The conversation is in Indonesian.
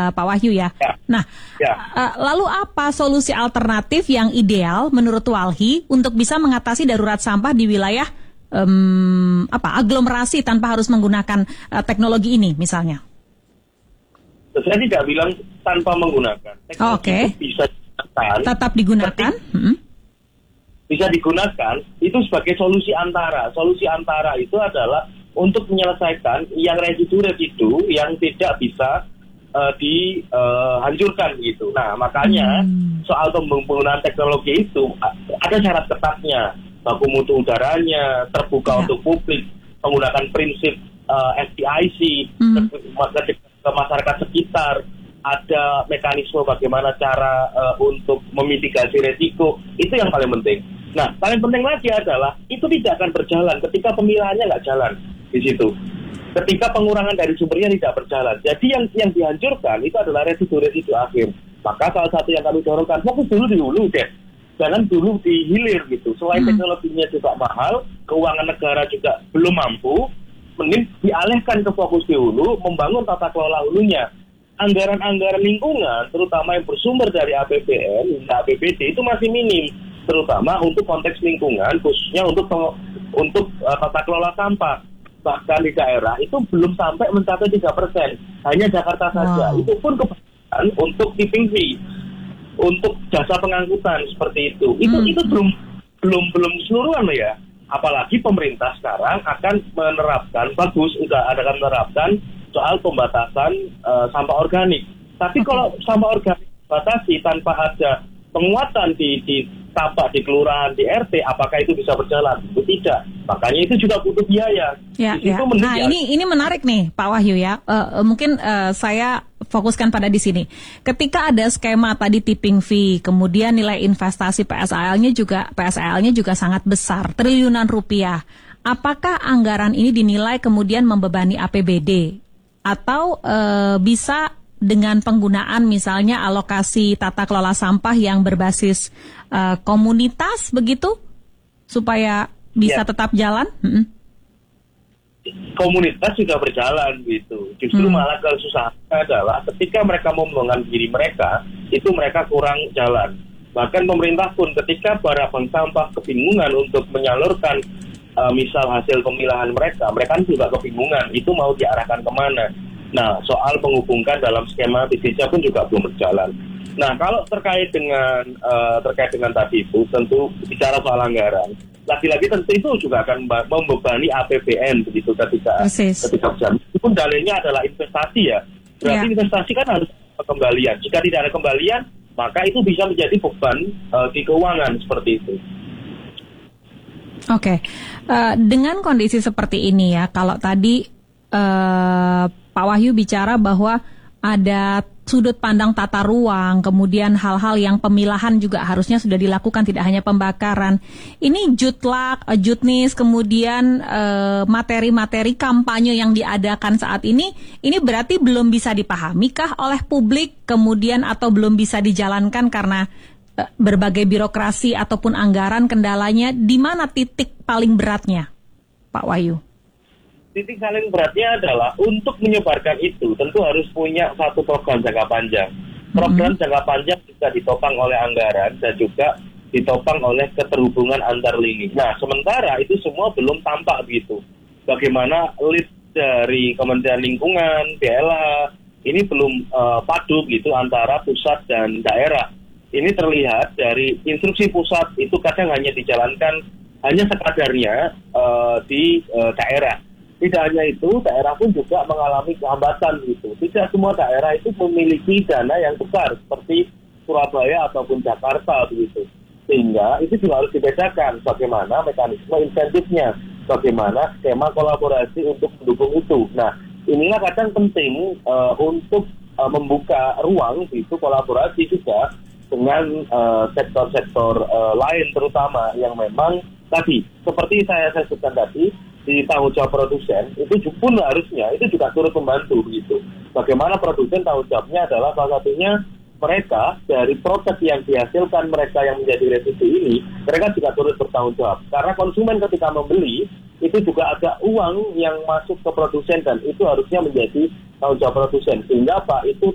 Pak Wahyu ya. Nah, lalu apa solusi alternatif yang ideal menurut Walhi untuk bisa mengatasi darurat sampah di wilayah aglomerasi tanpa harus menggunakan teknologi ini misalnya? Saya tidak bilang tanpa menggunakan. Teknologi itu bisa digunakan. Tetap digunakan? Bisa digunakan, itu sebagai solusi antara. Solusi antara itu adalah untuk menyelesaikan yang residu yang tidak bisa dihancurkan gitu. Nah, makanya soal penggunaan teknologi itu ada syarat ketatnya. Baku mutu udaranya, terbuka untuk publik, menggunakan prinsip FDIC, ke masyarakat sekitar, ada mekanisme bagaimana cara untuk memitigasi resiko, itu yang paling penting. Nah, paling penting lagi adalah itu tidak akan berjalan ketika pemilahannya nggak jalan di situ. Ketika pengurangan dari sumbernya tidak berjalan. Jadi yang dihancurkan itu adalah residu-residu akhir. Maka salah satu yang kami dorongkan, fokus dulu di hulu deh. Jangan dulu di hilir gitu. Selain teknologinya juga mahal, keuangan negara juga belum mampu, mending dialihkan ke fokus di hulu, membangun tata kelola hulunya. Anggaran-anggaran lingkungan, terutama yang bersumber dari APBN hingga APBD itu masih minim, terutama untuk konteks lingkungan, khususnya untuk tata kelola sampah. Bahkan di daerah itu belum sampai mencapai 3%, hanya Jakarta saja. Itu pun kebanyakan untuk tipping fee, untuk jasa pengangkutan seperti itu. Itu belum keseluruhan loh ya. Apalagi pemerintah sekarang akan menerapkan, akan menerapkan soal pembatasan sampah organik. Tapi kalau sampah organik dibatasi tanpa ada penguatan di tapak, di kelurahan, di RT, apakah itu bisa berjalan? Itu tidak. Makanya itu juga butuh biaya. Nah, ini menarik nih, Pak Wahyu ya. Mungkin saya fokuskan pada di sini. Ketika ada skema tadi tipping fee, kemudian nilai investasi PSAL-nya juga sangat besar, triliunan rupiah. Apakah anggaran ini dinilai kemudian membebani APBD? Atau bisa dengan penggunaan misalnya alokasi tata kelola sampah yang berbasis komunitas begitu supaya bisa tetap jalan? Komunitas juga berjalan gitu. Justru malah kesusahannya adalah ketika mereka membangun diri mereka, itu mereka kurang jalan. Bahkan pemerintah pun ketika para bank sampah kebingungan untuk menyalurkan misal hasil pemilahan mereka juga kebingungan itu mau diarahkan kemana. Nah, soal menghubungkan dalam skema bisnisnya pun juga belum berjalan. Nah, kalau terkait dengan tadi itu, tentu bicara soal anggaran, lagi-lagi tentu itu juga akan membebani APBN begitu ketika berjalan. Meskipun dalilnya adalah investasi ya, berarti investasi kan harus kembalian. Jika tidak ada kembalian, maka itu bisa menjadi beban di keuangan seperti itu. Oke. Dengan kondisi seperti ini ya, kalau tadi Pak Wahyu bicara bahwa ada sudut pandang tata ruang, kemudian hal-hal yang pemilahan juga harusnya sudah dilakukan, tidak hanya pembakaran. Ini jutlak, jutnis, kemudian materi-materi kampanye yang diadakan saat ini berarti belum bisa dipahami kah oleh publik, kemudian atau belum bisa dijalankan karena berbagai birokrasi ataupun anggaran kendalanya. Di mana titik paling beratnya, Pak Wahyu? Titik paling beratnya adalah untuk menyebarkan itu tentu harus punya satu program jangka panjang. Program jangka panjang bisa ditopang oleh anggaran dan juga ditopang oleh keterhubungan antar lini. Nah, sementara itu semua belum tampak begitu. Bagaimana lead dari Kementerian Lingkungan, BLH, ini belum padu gitu antara pusat dan daerah. Ini terlihat dari instruksi pusat itu kadang hanya dijalankan hanya sekadarnya di daerah. Tidak hanya itu, daerah pun juga mengalami kehambatan gitu. Tidak semua daerah itu memiliki dana yang besar seperti Surabaya ataupun Jakarta begitu. Sehingga itu juga harus dibedakan bagaimana mekanisme insentifnya, bagaimana skema kolaborasi untuk mendukung itu. Nah, inilah kadang penting untuk membuka ruang itu kolaborasi juga dengan sektor-sektor lain terutama yang memang tadi seperti saya sebutkan tadi di tanggung jawab produsen itu pun harusnya itu juga turut membantu begitu. Bagaimana produsen tanggung jawabnya adalah salah satunya mereka dari produk yang dihasilkan mereka yang menjadi residu ini, mereka juga turut bertanggung jawab. Karena konsumen ketika membeli itu juga ada uang yang masuk ke produsen dan itu harusnya menjadi tanggung jawab produsen. Sehingga Pak itu